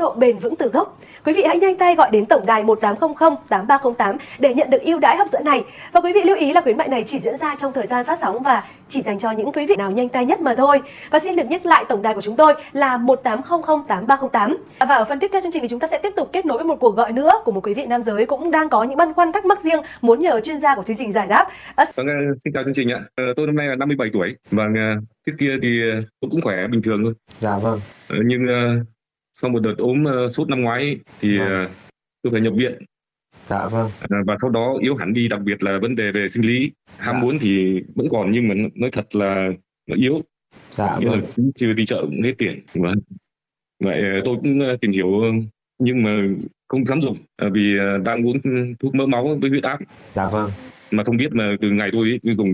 độ bền vững từ gốc. Quý vị hãy nhanh tay gọi đến tổng đài 1800 8308 để nhận được ưu đãi hấp dẫn này. Và quý vị lưu ý là khuyến mại này chỉ diễn ra trong thời gian phát sóng và chỉ dành cho những quý vị nào nhanh tay nhất mà thôi. Và xin được nhắc lại tổng đài của chúng tôi là 1800 8308. Và ở phần tiếp theo chương trình thì chúng ta sẽ tiếp tục kết nối với một cuộc gọi nữa của một quý vị nam giới cũng đang có những băn khoăn thắc mắc riêng muốn nhờ chuyên gia của chương trình giải đáp. Vâng, xin chào chương trình ạ. Tôi năm nay là 57 tuổi. Và trước kia thì tôi cũng khỏe bình thường thôi. Dạ vâng. Nhưng sau một đợt ốm sốt năm ngoái thì tôi phải nhập viện. Dạ vâng. Và sau đó yếu hẳn đi, đặc biệt là vấn đề về sinh lý. Ham muốn thì vẫn còn nhưng mà nói thật là nó yếu. Dạ như vâng. là chưa đi chợ cũng hết tiền. Vậy tôi cũng tìm hiểu nhưng mà không dám dùng vì đang uống thuốc mỡ máu với huyết áp. Dạ vâng. Mà không biết mà từ ngày tôi dùng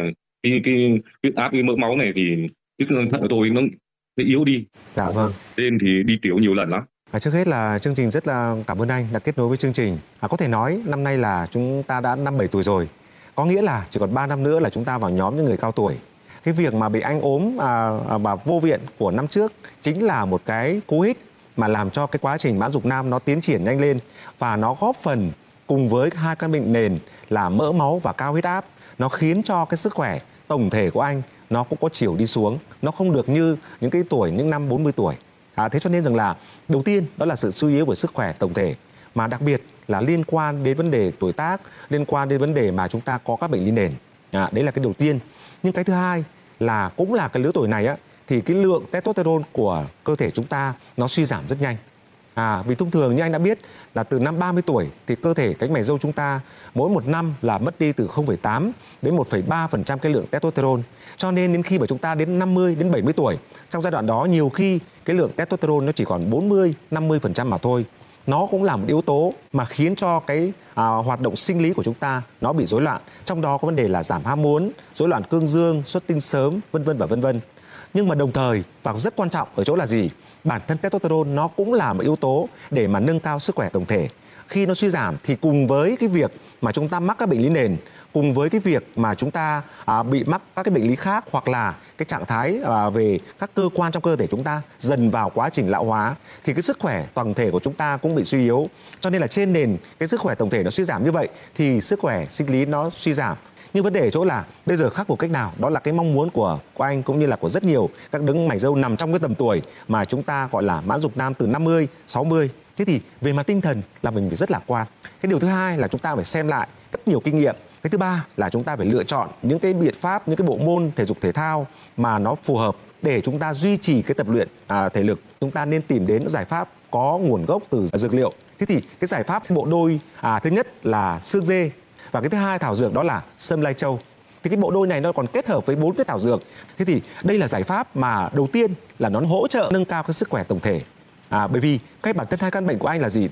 cái huyết áp, cái mỡ máu này thì chức năng thận của tôi nó yếu đi. Dạ vâng. Nên thì đi tiểu nhiều lần lắm. Trước hết là chương trình rất là cảm ơn anh đã kết nối với chương trình. Có thể nói năm nay là chúng ta đã 57 tuổi rồi. Có nghĩa là chỉ còn 3 năm nữa là chúng ta vào nhóm những người cao tuổi. Cái việc mà bị anh ốm và vô viện của năm trước chính là một cái cú hích mà làm cho cái quá trình mãn dục nam nó tiến triển nhanh lên, và nó góp phần cùng với hai căn bệnh nền là mỡ máu và cao huyết áp, nó khiến cho cái sức khỏe tổng thể của anh nó cũng có chiều đi xuống, nó không được như những cái tuổi, những năm 40 tuổi. Thế cho nên rằng là đầu tiên đó là sự suy yếu của sức khỏe tổng thể, mà đặc biệt là liên quan đến vấn đề tuổi tác, liên quan đến vấn đề mà chúng ta có các bệnh lý nền. Đấy là cái đầu tiên. Nhưng cái thứ hai là cũng là cái lứa tuổi này thì cái lượng testosterone của cơ thể chúng ta nó suy giảm rất nhanh. Vì thông thường như anh đã biết là từ năm 30 tuổi thì cơ thể cánh mày râu chúng ta mỗi một năm là mất đi từ 0,8 đến 1,3% cái lượng testosterone. Cho nên đến khi mà chúng ta đến 50 đến 70 tuổi, trong giai đoạn đó nhiều khi cái lượng testosterone nó chỉ còn 40-50% mà thôi. Nó cũng là một yếu tố mà khiến cho cái hoạt động sinh lý của chúng ta nó bị rối loạn. Trong đó có vấn đề là giảm ham muốn, rối loạn cương dương, xuất tinh sớm, vân vân và vân vân. Nhưng mà đồng thời và rất quan trọng ở chỗ là gì? Bản thân testosterone nó cũng là một yếu tố để mà nâng cao sức khỏe tổng thể. Khi nó suy giảm thì cùng với cái việc mà chúng ta mắc các bệnh lý nền, cùng với cái việc mà chúng ta bị mắc các cái bệnh lý khác, hoặc là cái trạng thái về các cơ quan trong cơ thể chúng ta dần vào quá trình lão hóa, thì cái sức khỏe tổng thể của chúng ta cũng bị suy yếu. Cho nên là trên nền cái sức khỏe tổng thể nó suy giảm như vậy thì sức khỏe sinh lý nó suy giảm. Nhưng vấn đề ở chỗ là bây giờ khắc phục cách nào? Đó là cái mong muốn của anh cũng như là của rất nhiều các đấng mày râu nằm trong cái tầm tuổi mà chúng ta gọi là mãn dục nam từ 50, 60. Thế thì về mặt tinh thần là mình phải rất lạc quan. Cái điều thứ hai là chúng ta phải xem lại rất nhiều kinh nghiệm. Cái thứ ba là chúng ta phải lựa chọn những cái biện pháp, những cái bộ môn thể dục thể thao mà nó phù hợp để chúng ta duy trì cái tập luyện thể lực. Chúng ta nên tìm đến những giải pháp có nguồn gốc từ dược liệu. Thế thì cái giải pháp bộ đôi thứ nhất là xương dê, và cái thứ hai thảo dược đó là sâm lai châu. Thì cái bộ đôi này nó còn kết hợp với 4 cái thảo dược. Thế thì đây là giải pháp mà đầu tiên là nó hỗ trợ nâng cao cái sức khỏe tổng thể. Bởi vì cái bản thân hai căn bệnh của anh là gì?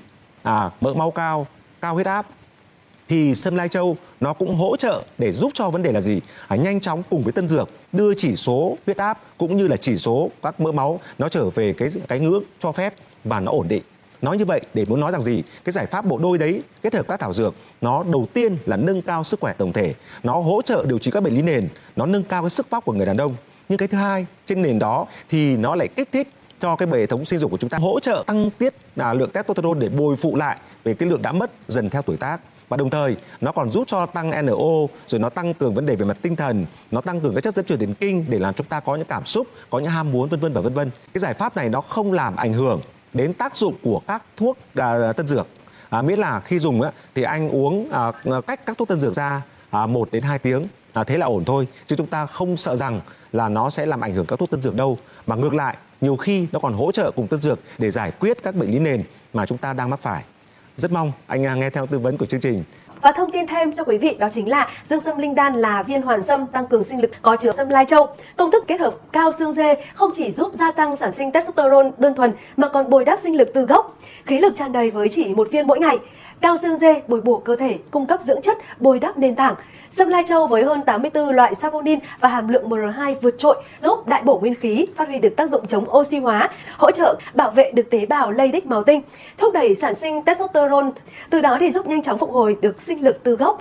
Mỡ máu cao, cao huyết áp. Thì sâm lai châu nó cũng hỗ trợ để giúp cho vấn đề là gì? Nhanh chóng cùng với tân dược đưa chỉ số huyết áp cũng như là chỉ số các mỡ máu nó trở về cái ngưỡng cho phép và nó ổn định. Nói như vậy để muốn nói rằng gì? Cái giải pháp bộ đôi đấy kết hợp các thảo dược, nó đầu tiên là nâng cao sức khỏe tổng thể, nó hỗ trợ điều trị các bệnh lý nền, nó nâng cao cái sức vóc của người đàn ông. Nhưng cái thứ hai, trên nền đó thì nó lại kích thích cho cái hệ thống sinh dục của chúng ta, hỗ trợ tăng tiết lượng testosterone để bồi phụ lại về cái lượng đã mất dần theo tuổi tác. Và đồng thời nó còn giúp cho tăng NO, rồi nó tăng cường vấn đề về mặt tinh thần, nó tăng cường các chất dẫn truyền thần kinh để làm chúng ta có những cảm xúc, có những ham muốn vân vân và vân vân. Cái giải pháp này nó không làm ảnh hưởng đến tác dụng của các thuốc tân dược. Miễn là khi dùng thì anh uống cách các thuốc tân dược ra 1 đến 2 tiếng, thế là ổn thôi. Chứ chúng ta không sợ rằng là nó sẽ làm ảnh hưởng các thuốc tân dược đâu. Mà ngược lại, nhiều khi nó còn hỗ trợ cùng tân dược để giải quyết các bệnh lý nền mà chúng ta đang mắc phải. Rất mong anh nghe theo tư vấn của chương trình. Và thông tin thêm cho quý vị đó chính là dương sâm linh đan là viên hoàn sâm tăng cường sinh lực có chứa sâm lai châu. Công thức kết hợp cao xương dê không chỉ giúp gia tăng sản sinh testosterone đơn thuần mà còn bồi đắp sinh lực từ gốc. Khí lực tràn đầy với chỉ 1 viên mỗi ngày. Cao xương dê bồi bổ cơ thể, cung cấp dưỡng chất, bồi đắp nền tảng. Sâm lai châu với hơn 84 loại saponin và hàm lượng MR2 vượt trội giúp đại bổ nguyên khí, phát huy được tác dụng chống oxy hóa, hỗ trợ bảo vệ được tế bào lây đích máu tinh, thúc đẩy sản sinh testosterone, từ đó thì giúp nhanh chóng phục hồi được sinh lực từ gốc.